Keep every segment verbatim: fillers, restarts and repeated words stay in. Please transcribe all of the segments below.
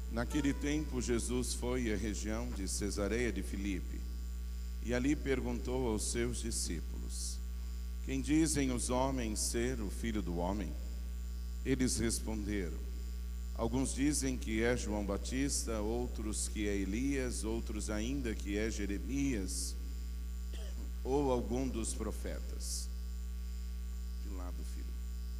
Naquele tempo, Jesus foi à região de Cesareia de Filipe e ali perguntou aos seus discípulos: Quem dizem os homens ser o Filho do Homem? Eles responderam: Alguns dizem que é João Batista, outros que é Elias, outros ainda que é Jeremias ou algum dos profetas. De lado, filho.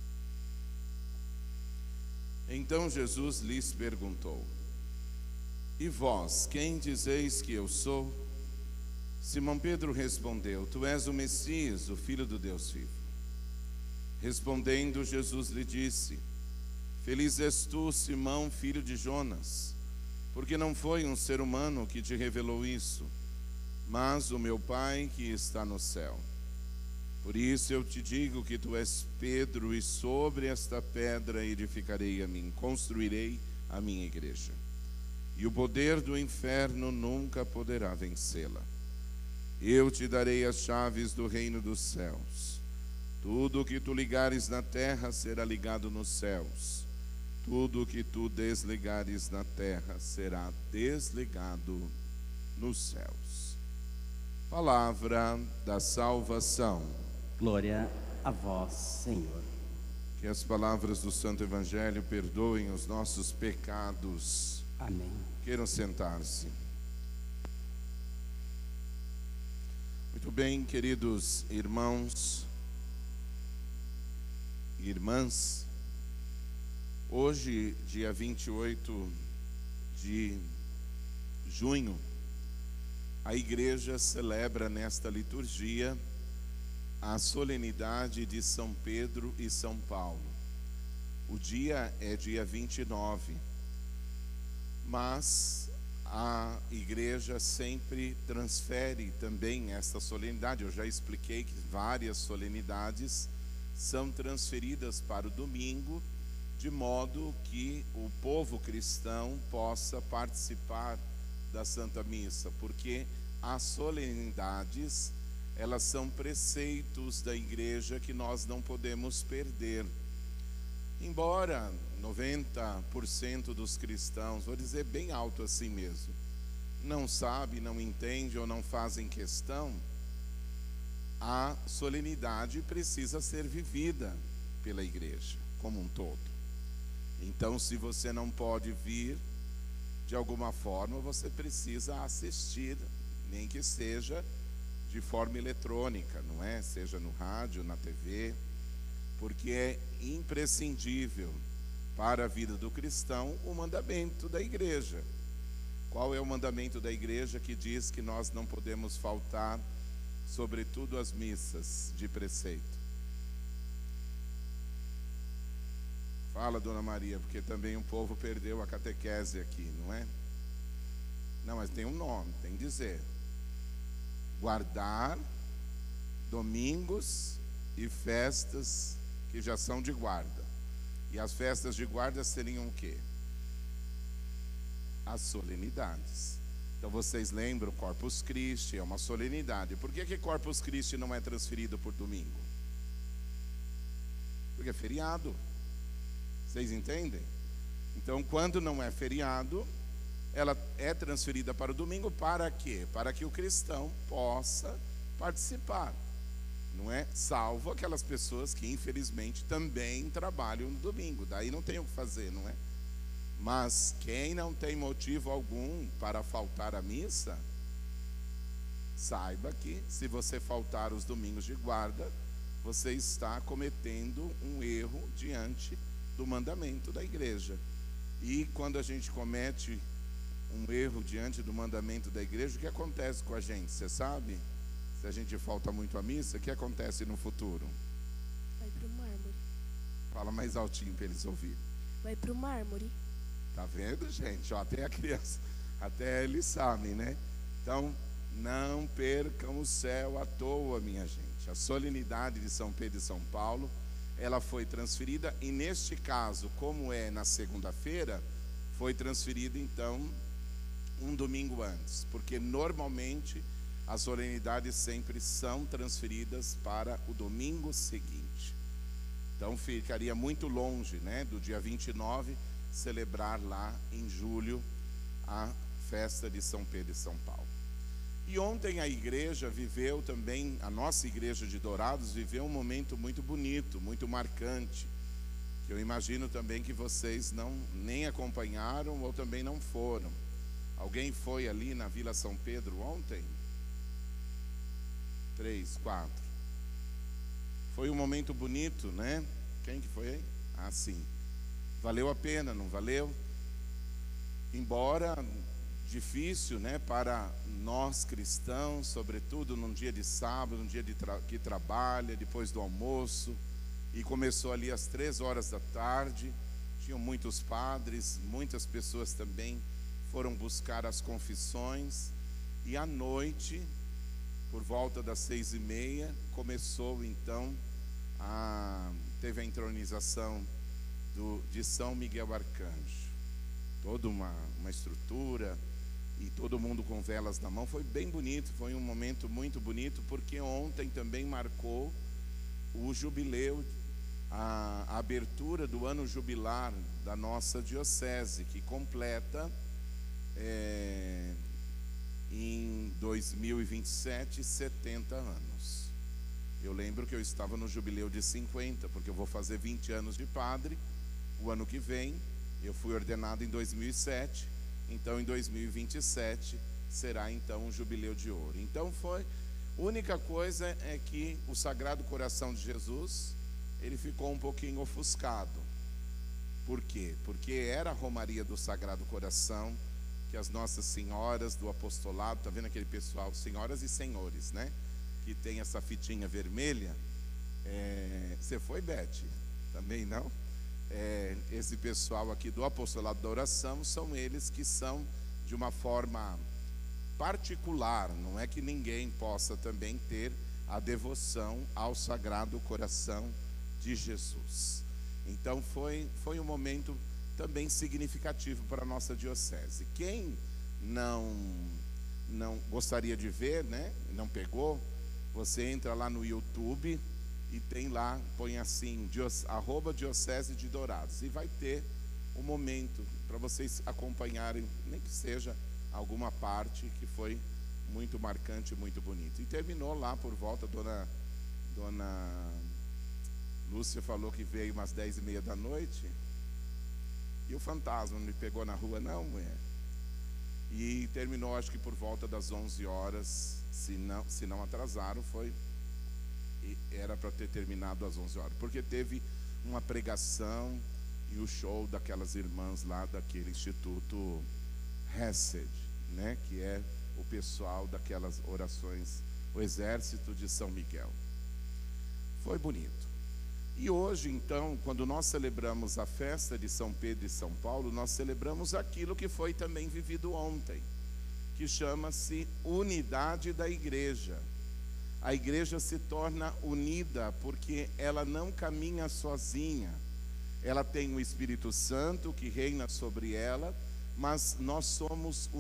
Então Jesus lhes perguntou: E vós, quem dizeis que eu sou? Simão Pedro respondeu: Tu és o Messias, o Filho do Deus vivo. Respondendo, Jesus lhe disse: Feliz és tu, Simão, filho de Jonas, porque não foi um ser humano que te revelou isso, mas o meu Pai que está no céu. Por isso eu te digo que tu és Pedro, e sobre esta pedra edificarei a mim, construirei a minha igreja. E o poder do inferno nunca poderá vencê-la. Eu te darei as chaves do reino dos céus. Tudo o que tu ligares na terra será ligado nos céus. Tudo o que tu desligares na terra será desligado nos céus. Palavra da salvação. Glória a vós, Senhor. Que as palavras do Santo Evangelho perdoem os nossos pecados. Amém. Queiram sentar-se. Muito bem, queridos irmãos e irmãs. Hoje, dia vinte e oito de junho, a igreja celebra nesta liturgia a solenidade de São Pedro e São Paulo. O dia é dia vinte e nove, mas a igreja sempre transfere também esta solenidade. Eu já expliquei que várias solenidades são transferidas para o domingo, de modo que o povo cristão possa participar da Santa Missa, porque as solenidades, elas são preceitos da igreja que nós não podemos perder. Embora noventa por cento dos cristãos, vou dizer bem alto assim mesmo, não sabe, não entende ou não fazem questão, a solenidade precisa ser vivida pela igreja como um todo. Então, se você não pode vir, de alguma forma você precisa assistir, nem que seja de forma eletrônica, não é? Seja no rádio, na T V, porque é imprescindível para a vida do cristão o mandamento da igreja. Qual é o mandamento da igreja que diz que nós não podemos faltar, sobretudo às missas de preceito? Fala, Dona Maria, porque também o povo perdeu a catequese aqui, não é? Não, mas tem um nome, tem que dizer. Guardar domingos e festas que já são de guarda. E as festas de guarda seriam o quê? As solenidades. Então vocês lembram, Corpus Christi é uma solenidade. Por que que Corpus Christi não é transferido por domingo? Porque é feriado. Vocês entendem? Então, quando não é feriado, ela é transferida para o domingo. Para quê? Para que o cristão possa participar, não é? Salvo aquelas pessoas que infelizmente também trabalham no domingo, daí não tem o que fazer, não é? Mas quem não tem motivo algum para faltar à missa, saiba que se você faltar os domingos de guarda, você está cometendo um erro diante do mandamento da igreja. E quando a gente comete um erro diante do mandamento da igreja, o que acontece com a gente? Você sabe? Se a gente falta muito à missa, o que acontece no futuro? Vai pro mármore. Fala mais altinho para eles ouvirem. Vai pro mármore. Tá vendo, gente? Ó, até a criança, até eles sabem, né? Então, não percam o céu à toa, minha gente. A solenidade de São Pedro e São Paulo, ela foi transferida, e neste caso, como é na segunda-feira, foi transferida então um domingo antes, porque normalmente as solenidades sempre são transferidas para o domingo seguinte. Então ficaria muito longe, né, do dia vinte e nove celebrar lá em julho a festa de São Pedro e São Paulo. E ontem a igreja viveu também, a nossa igreja de Dourados viveu um momento muito bonito, muito marcante, que eu imagino também que vocês não nem acompanharam ou também não foram. Alguém foi ali na Vila São Pedro ontem? Três, quatro. Foi um momento bonito, né? Quem que foi aí? Ah, sim. Valeu a pena, não valeu? Embora difícil, né, para nós cristãos, sobretudo num dia de sábado, num dia de tra que trabalha, depois do almoço, e começou ali às três horas da tarde, tinham muitos padres, muitas pessoas também foram buscar as confissões, e à noite, por volta das seis e meia, começou então, a, teve a entronização do, de São Miguel Arcanjo, toda uma, uma estrutura, e todo mundo com velas na mão. Foi bem bonito, foi um momento muito bonito, porque ontem também marcou o jubileu, a, a abertura do ano jubilar da nossa diocese, que completa é, em dois mil e vinte e sete, setenta anos. Eu lembro que eu estava no jubileu de cinquenta, porque eu vou fazer vinte anos de padre o ano que vem. Eu fui ordenado em dois mil e sete, então em dois mil e vinte e sete será então um jubileu de ouro. Então foi, a única coisa é que o Sagrado Coração de Jesus, ele ficou um pouquinho ofuscado. Por quê? Porque era a Romaria do Sagrado Coração, que as Nossas Senhoras do Apostolado, tá vendo aquele pessoal, senhoras e senhores, né? Que tem essa fitinha vermelha. É, você foi, Beth? Também não? É, esse pessoal aqui do Apostolado da Oração são eles que são de uma forma particular, não é que ninguém possa também ter a devoção ao Sagrado Coração de Jesus. Então foi, foi um momento também significativo para a nossa diocese. Quem não, não gostaria de ver, né, não pegou, você entra lá no YouTube e tem lá, põe assim, dios, arroba Diocese de Dourados, e vai ter um momento para vocês acompanharem, nem que seja alguma parte que foi muito marcante, muito bonito. E terminou lá por volta, dona, dona Lúcia falou que veio umas dez e meia da noite, e o fantasma não me pegou na rua não, mulher. E terminou acho que por volta das onze horas, se não, se não atrasaram, foi... era para ter terminado às onze horas, porque teve uma pregação e o show daquelas irmãs lá daquele Instituto Hesed, né, que é o pessoal daquelas orações, o Exército de São Miguel. Foi bonito. E hoje, então, quando nós celebramos a festa de São Pedro e São Paulo, nós celebramos aquilo que foi também vivido ontem, que chama-se unidade da igreja. A igreja se torna unida porque ela não caminha sozinha. Ela tem o Espírito Santo que reina sobre ela, mas nós somos